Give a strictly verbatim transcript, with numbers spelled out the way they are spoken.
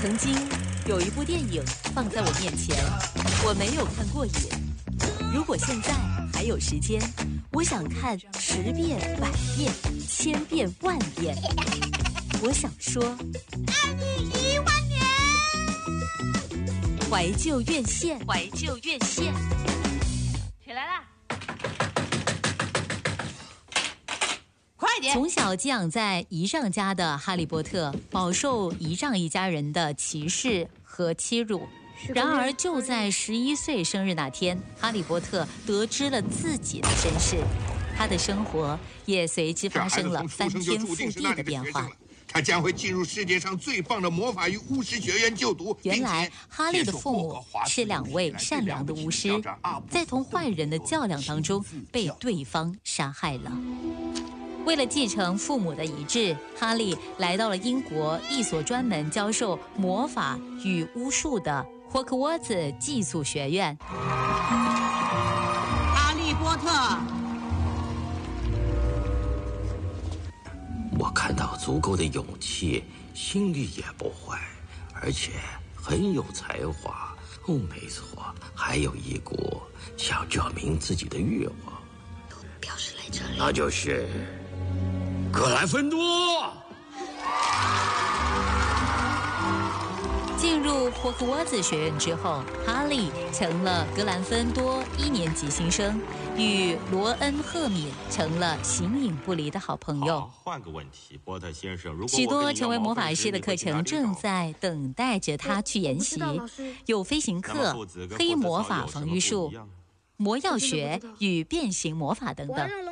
曾经有一部电影放在我面前，我没有看过瘾。如果现在还有时间，我想看十遍、百遍、千遍、万遍。我想说， 爱你一万年。 怀旧院线，怀旧院线， 起来啦！快点！ 从小寄养在姨丈家的哈利波特，饱受姨丈一家人的歧视和欺辱。然而，就在十一岁生日那天，哈利波特得知了自己的身世，他的生活也随之发生了翻天覆地的变化。 他将会进入世界上最棒的魔法与巫师学院就读。 原来，哈利的父母是两位善良的巫师，在同坏人的较量当中被对方杀害了。为了继承父母的遗志，哈利来到了英国一所专门教授魔法与巫术的霍格沃兹寄宿学院。 哈利波特， 我看到足够的勇气，心地也不坏，而且很有才华。哦，没错，还有一股想证明自己的欲望， 表示来这里， 那就是格兰芬多。 进入霍格沃兹学院之后，哈利成了格兰芬多一年级新生，与罗恩·赫敏成了形影不离的好朋友。 换个问题，波特先生，如果许多成为魔法师的课程正在等待着他去研习，有飞行课、黑魔法防御术、魔药学与变形魔法等等。